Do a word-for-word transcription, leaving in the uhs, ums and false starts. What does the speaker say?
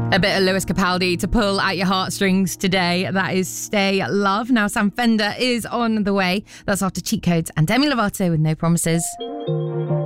A bit of Lewis Capaldi to pull at your heartstrings today. That is Stay Love. Now Sam Fender is on the way. That's after Cheat Codes and Demi Lovato with No Promises.